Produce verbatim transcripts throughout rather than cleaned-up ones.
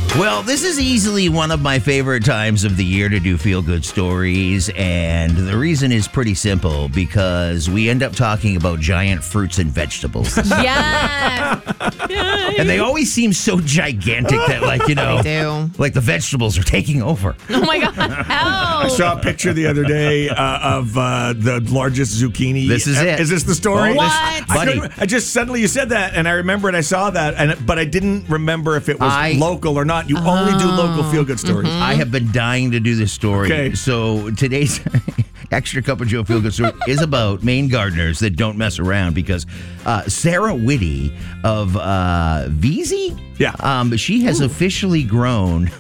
Well, this is easily one of my favorite times of the year to do feel-good stories, and the reason is pretty simple, because we end up talking about giant fruits and vegetables. Yes. And they always seem so gigantic that, like, you know, They do. like the vegetables are taking over. Oh my God. Help. I saw a picture the other day uh, of uh, the largest zucchini. This is Uh, it. Is this the story? Oh, What? I, Buddy. couldn't- I just suddenly you said that, and I remembered I saw that, and but I didn't remember if it was I- local or not. You only do local feel-good stories. I have been dying to do this story. Okay. So today's Extra Cup of Joe Feel Good story is about Maine gardeners that don't mess around, because uh, Sarah Whitty of uh, Veezy, Yeah. um, she has officially grown.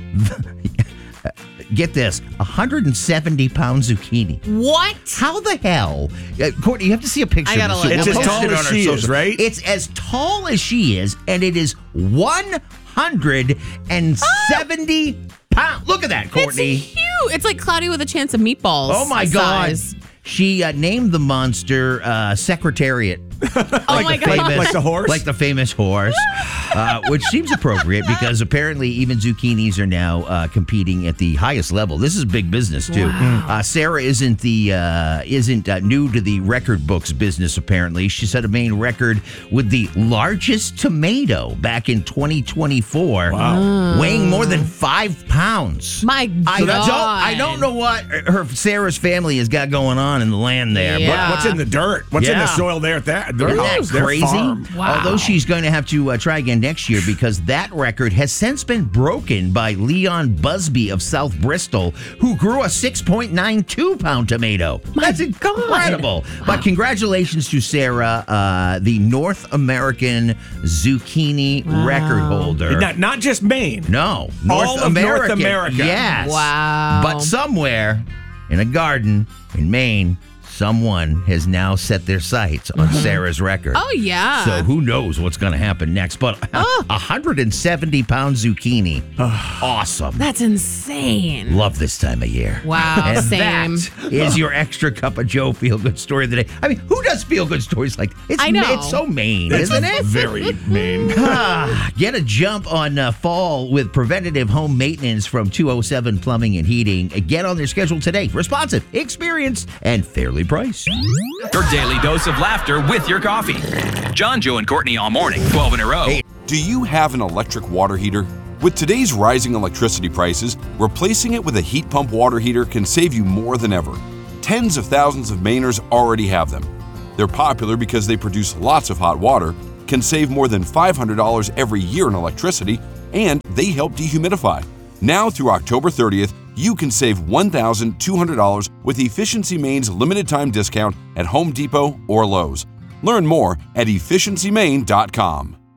Get this, one hundred seventy pound zucchini. What? How the hell? Uh, Courtney, you have to see a picture I gotta of this. look. It's We'll as post tall it as on our she is, social. right? It's as tall as she is, and it is one hundred seventy pounds. Look at that, Courtney. It's huge. It's like Cloudy with a Chance of Meatballs. Oh, my God. size. She uh, named the monster uh, Secretariat. Oh my God. Like- like the horse? Like the famous horse, uh, which seems appropriate because apparently even zucchinis are now uh, competing at the highest level. This is big business too. Uh, Sarah isn't the uh, isn't uh, new to the record books business. Apparently, she set a Maine record with the largest tomato back in twenty twenty-four, Wow. weighing more than five pounds. My I God. don't, I don't know what her Sarah's family has got going on in the land there, Yeah. What- what's in the dirt? What's in the Yeah. soil there at that? Their Isn't that house, their crazy? farm. Wow. Although she's going to have to uh, try again next year, because that record has since been broken by Leon Busby of South Bristol, who grew a six point nine two pound tomato. That's incredible. But congratulations to Sarah, uh, the North American zucchini record holder. Not, not just Maine. No, North All of America. North America. Yes. Wow. But somewhere in a garden in Maine, someone has now set their sights on Sarah's record. Oh, yeah. So who knows what's going to happen next? But a one hundred seventy pound zucchini. Awesome. That's insane. Love this time of year. Wow, And same. that is your Extra Cup of Joe Feel Good story of the day. I mean, who does feel good stories like it's I know. It's so Maine, It's isn't it? very Maine. Ah, get a jump on uh, fall with preventative home maintenance from two oh seven Plumbing and Heating. Get on their schedule today. Responsive, experienced, and fairly priced. Your daily dose of laughter with your coffee. John, Joe, and Courtney all morning, twelve in a row. Do you have an electric water heater? With today's rising electricity prices, replacing it with a heat pump water heater can save you more than ever. Tens of thousands of Mainers already have them. They're popular because they produce lots of hot water, can save more than five hundred dollars every year in electricity, and they help dehumidify. Now through October thirtieth, you can save one thousand two hundred dollars with Efficiency Maine's limited time discount at Home Depot or Lowe's. Learn more at efficiency maine dot com.